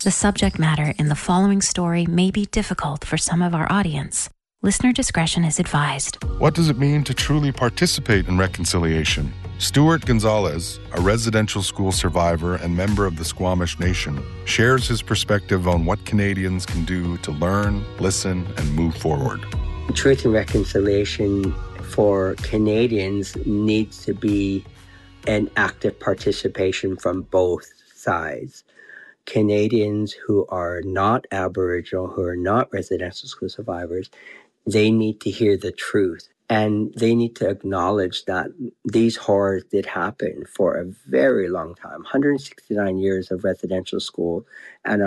The subject matter in the following story may be difficult for some of our audience. Listener discretion is advised. What does it mean to truly participate in reconciliation? Stuart Gonzalez, a residential school survivor and member of the Squamish Nation, shares his perspective on what Canadians can do to learn, listen, and move forward. Truth and reconciliation for Canadians needs to be an active participation from both sides. Canadians who are not Aboriginal, who are not residential school survivors, they need to hear the truth. And they need to acknowledge that these horrors did happen for a very long time. 169 years of residential school and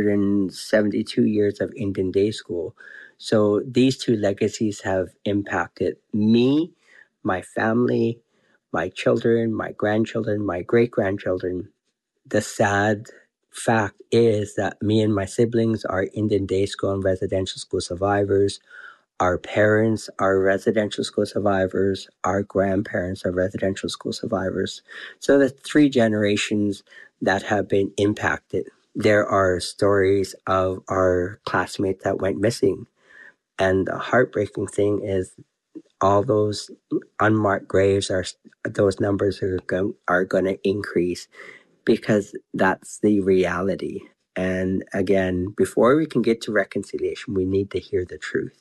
172 years of Indian day school. So these two legacies have impacted me, my family, my children, my grandchildren, my great-grandchildren. The sad fact is that me and my siblings are Indian day school and residential school survivors. Our parents are residential school survivors. Our grandparents are residential school survivors. So the 3 generations that have been impacted. There are stories of our classmates that went missing. And the heartbreaking thing is all those unmarked graves, those numbers are going to increase because that's the reality. And again, before we can get to reconciliation, we need to hear the truth.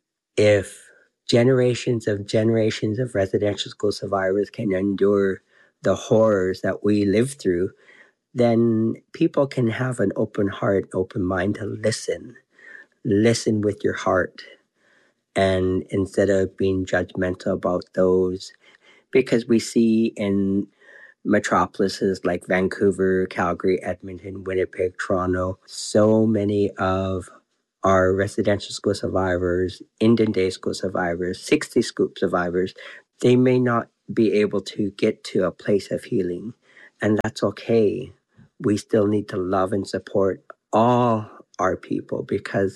If generations of residential school survivors can endure the horrors that we live through, then people can have an open heart, open mind to listen. Listen with your heart. And instead of being judgmental about those, because we see in metropolises like Vancouver, Calgary, Edmonton, Winnipeg, Toronto, so many of our residential school survivors, Indian day school survivors, 60 scoop survivors, they may not be able to get to a place of healing. And that's okay. We still need to love and support all our people because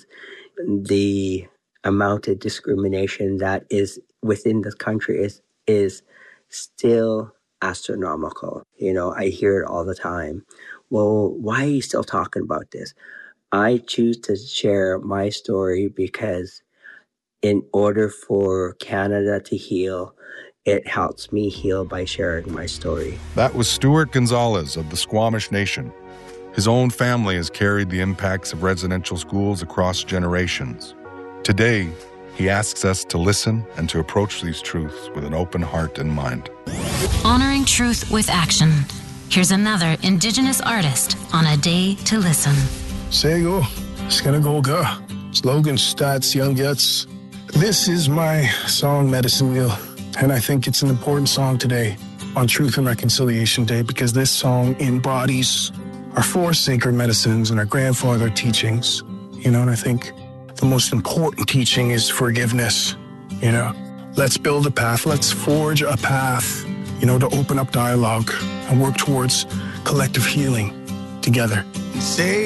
the amount of discrimination that is within this country is still astronomical. You know, I hear it all the time. Well, why are you still talking about this? I choose to share my story because in order for Canada to heal, it helps me heal by sharing my story. That was Stuart Gonzalez of the Squamish Nation. His own family has carried the impacts of residential schools across generations. Today, he asks us to listen and to approach these truths with an open heart and mind. Honoring truth with action. Here's another Indigenous artist on A Day to Listen. Sego, Skenagoga, Slogan Stats Young Yets. This is my song, Medicine Wheel, and I think it's an important song today on Truth and Reconciliation Day because this song embodies our 4 sacred medicines and our grandfather teachings, you know, and I think the most important teaching is forgiveness, you know. Let's build a path, let's forge a path, you know, to open up dialogue and work towards collective healing together. Say